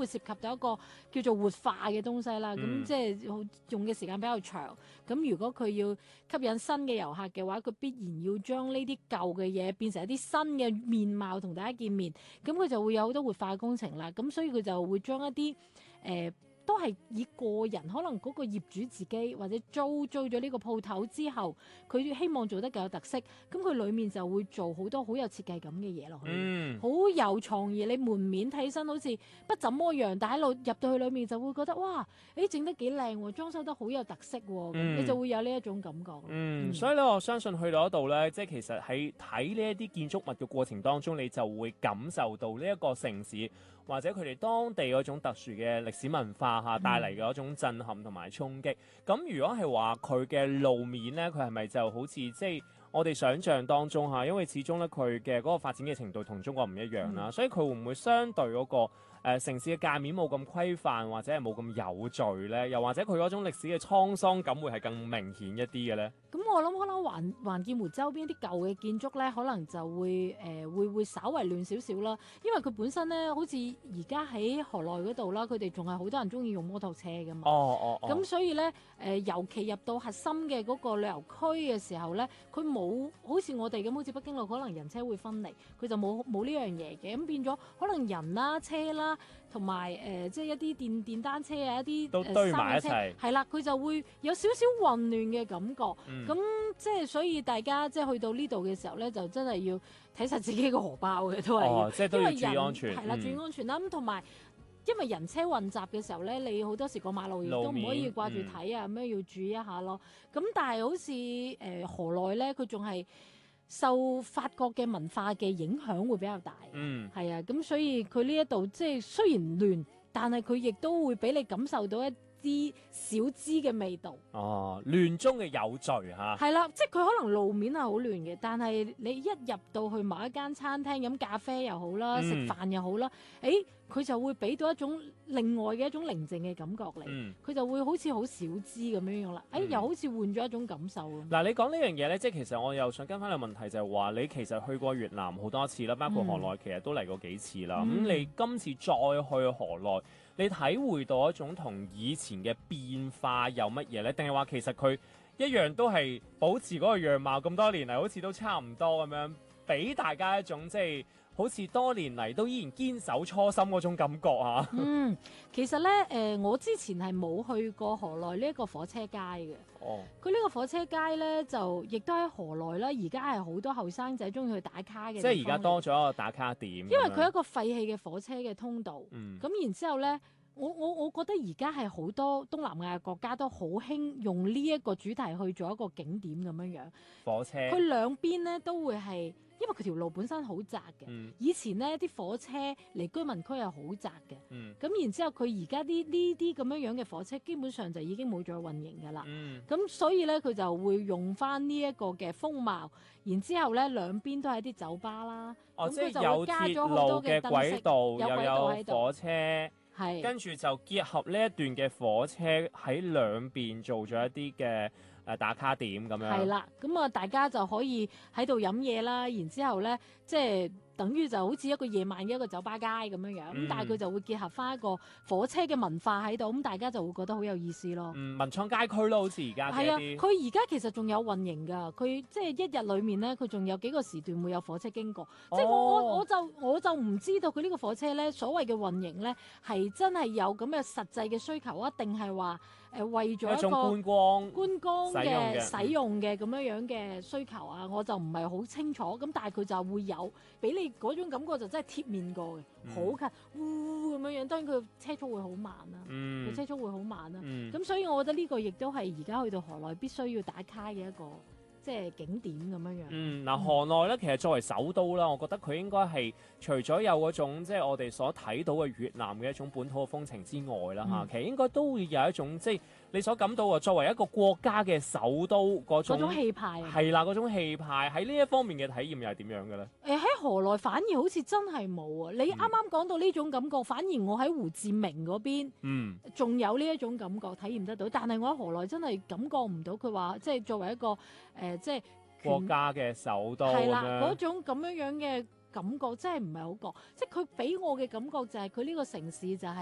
會涉及到一個叫做活化嘅東西啦。咁即係用嘅時間比較長。咁如果佢要吸引新嘅遊客嘅話，佢必然要將呢啲舊嘅嘢變成一啲新嘅面貌同大家見面。咁佢就會有好多活化工程啦。咁所以佢就會將一啲都係以個人可能嗰個業主自己或者租咗呢個鋪頭之後，佢希望做得更有特色，咁佢裡面就會做好多好有設計感嘅嘢落去，好有創意。你門面睇起身好似不怎麼樣，但係入到去裡面就會覺得哇，整得幾靚喎，裝修得好有特色喎，你就會有呢一種感覺。 所以咧，我相信去到嗰度咧，即係其實喺睇呢一啲建築物嘅過程當中，你就會感受到呢一個城市或者佢哋當地嗰種特殊嘅歷史文化嚇帶嚟嘅一種震撼同埋衝擊。咁如果係話佢嘅路面咧，佢係咪就好似即係我哋想象當中嚇？因為始終咧佢嘅嗰個發展嘅程度同中國唔一樣啦，所以佢會唔會相對嗰個城市嘅界面冇咁規範，或者係冇咁有序咧？又或者佢嗰種歷史嘅滄桑感會係更明顯一啲嘅咧？ 咁我諗可能環建湖周邊啲舊嘅建築咧，可能就會稍為亂少少啦，因為佢本身咧好似而家喺河內嗰度啦，佢哋仲係好多人中意用摩托車㗎嘛。咁所以咧尤其入到核心嘅嗰個旅遊區嘅時候咧，佢冇好似我哋咁，好似北京路可能人車會分離，佢就冇呢樣嘢嘅。咁變咗可能人啦、車啦，同埋即係一啲電單車啊，一啲都堆埋一齊， 係啦，佢就會有少少混亂嘅感覺。咁即係所以大家即係去到呢度嘅時候咧，就真係要睇實自己個荷包嘅，都係即係都要注意安全。 係啦，注意安全啦。咁同埋因為人車混雜嘅時候咧，你好多時過馬路亦都唔可以掛住睇啊，咁樣要注意一下咯。咁但係好似河內咧，佢仲係受法國嘅文化嘅影響會比較大。係啊，咁所以佢呢一度即係雖然亂，但係佢亦都會俾你感受到一啲小資嘅味道。 亂中嘅有序嚇。 係啦，即係佢可能路面係好亂嘅，但係你一入到去某一間餐廳飲咖啡又好啦，食飯又好啦，佢就會俾到一種另外嘅一種寧靜嘅感覺嚟。佢就會好似好小資咁樣啦，又好似換咗一種感受。 嗱，你講呢樣嘢咧，即係其實我又想跟翻個問題，就係話你其實去過越南好多次啦，包括河內其實都嚟過幾次啦。咁你今次再去河內，你體會到一種同以前嘅變化有乜嘢咧？定係話其實佢一樣都係保持嗰個樣貌咁多年嚟，好似都差唔多咁樣，俾大家一種即係好似多年嚟都依然堅守初心嗰種感覺啊！ 其實咧，我之前係冇去過河內呢一個火車街嘅。佢呢個火車街咧，就亦都喺河內啦。而家係好多後生仔中意去打卡嘅。 即係而家多咗一個打卡點。因為佢係一個廢棄嘅火車嘅通道。咁然之後咧，我覺得而家係好多東南亞國家都好興用呢一個主題去做一個景點咁樣樣。火車佢兩邊咧都會係。因為佢條路本身好窄嘅，以前呢啲火車離居民區係好窄嘅，咁然之後佢而家呢啲咁樣嘅火車基本上就已經冇再運營㗎啦，咁所以咧佢就會用翻呢一個嘅風貌，然之後咧兩邊都係啲酒吧啦，咁佢就會加咗好多嘅燈飾， 又有火車，係跟住就結合呢一段嘅火車喺兩邊做咗一啲嘅。打卡點咁樣係啦，咁啊大家就可以喺度飲嘢啦，然之後咧即係等於就好似一個夜晚嘅一個酒吧街咁樣樣，咁但係佢就會結合翻一個火車嘅文化喺度，咁大家就會覺得好有意思咯。 文創街區咯，好似而家係啊， 佢而家其實仲有運營㗎，佢即係一日裡面咧，佢仲有幾個時段會有火車經過，即係我就唔知道佢呢個火車咧所謂嘅運營咧係真係有咁嘅實際嘅需求啊，定係話為咗一個觀光嘅使用嘅咁樣嘅需求啊，我就唔係好清楚。咁但係佢就會有俾你嗰種感覺就真係貼面過嘅，好近咁樣。當然佢車速會好慢啦，佢車速會好慢啦。咁所以我覺得呢個亦都係而家去到河內必須要打卡嘅一個即係景點咁樣樣。 嗱，河內咧其實作為首都啦，我覺得佢應該係除咗有嗰種即係我哋所睇到嘅越南嘅一種本土嘅風情之外啦嚇，其實應該都會有一種即係你所感到作為一個國家嘅首都嗰種氣派。 係啦，嗰種氣派喺呢一方面嘅體驗又係點樣嘅咧？ 喺河內反而好似真係冇啊！你啱啱講到呢種感覺，反而我喺胡志明嗰邊，仲有呢一種感覺體驗得到。但係我喺河內真係感覺唔到佢話即係作為一個即係國家嘅首都係啦嗰種咁樣嘅感覺，真係唔係好覺。即係佢俾我嘅感覺就係佢呢個城市就係